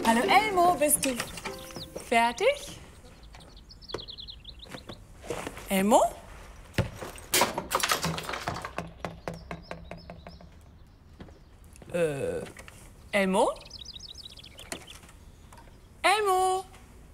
Hallo Elmo, bist du fertig? Elmo? Elmo? Elmo?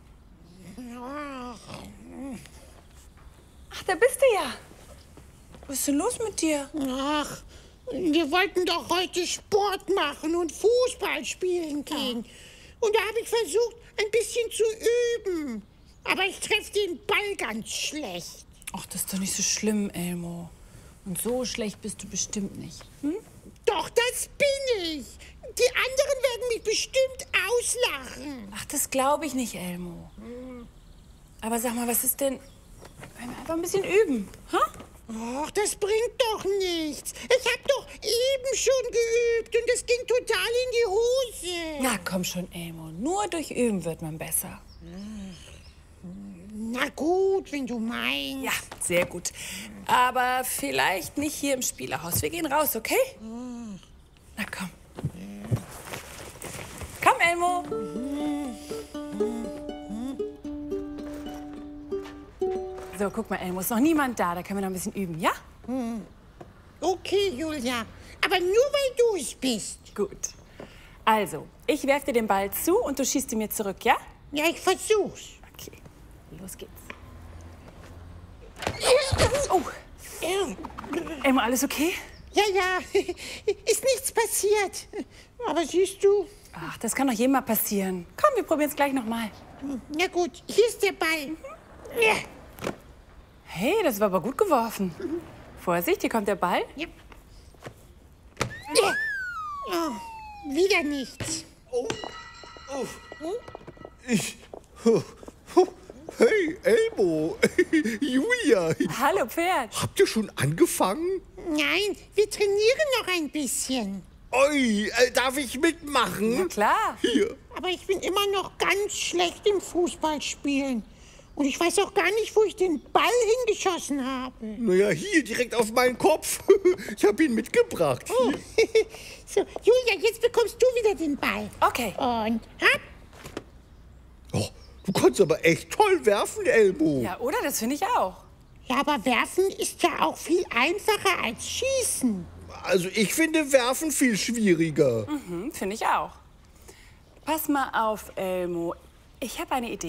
Ach, da bist du ja. Was ist denn los mit dir? Ach, wir wollten doch heute Sport machen und Fußball spielen gehen. Und da habe ich versucht, ein bisschen zu üben. Aber ich treffe den Ball ganz schlecht. Ach, das ist doch nicht so schlimm, Elmo. Und so schlecht bist du bestimmt nicht. Hm? Doch, das bin ich. Die anderen werden mich bestimmt auslachen. Ach, das glaube ich nicht, Elmo. Aber sag mal, was ist denn, wenn wir einfach ein bisschen üben? Ha? Och, das bringt doch nichts. Ich habe doch eben schon geübt und es ging total in die Hose. Na komm schon, Elmo. Nur durch Üben wird man besser. Na gut, wenn du meinst. Ja, sehr gut. Aber vielleicht nicht hier im Spielhaus. Wir gehen raus, okay? Na komm. Komm, Elmo. So, guck mal, Elmo, ist noch niemand da. Da können wir noch ein bisschen üben, ja? Okay, Julia. Aber nur weil du es bist. Gut. Also, ich werfe dir den Ball zu und du schießt ihn mir zurück, ja? Ja, ich versuch's. Okay, los geht's. Oh, Elmo, alles okay? Ja, ist nichts passiert. Aber siehst du, Ach, das kann doch jedem mal passieren. Komm, wir probieren es gleich nochmal. na gut, hier ist der Ball. Ja. Hey, das war aber gut geworfen. Vorsicht, hier kommt der Ball. Ja. Oh, wieder nichts. Hey, Elmo, Julia, Hallo, Pferd. habt ihr schon angefangen? Nein, wir trainieren noch ein bisschen. Oi, darf ich mitmachen? Na klar. Hier. Aber ich bin immer noch ganz schlecht im Fußballspielen. Und ich weiß auch gar nicht, wo ich den Ball hingeschossen habe. Naja, hier, direkt auf meinen Kopf. Ich habe ihn mitgebracht. Oh. So, Julia, jetzt bekommst du wieder den Ball. Okay. Und hopp. Oh, du kannst aber echt toll werfen, Elmo. Ja, oder? Das finde ich auch. Ja, aber werfen ist ja auch viel einfacher als schießen. Also ich finde werfen viel schwieriger. Finde ich auch. Pass mal auf, Elmo. Ich habe eine Idee.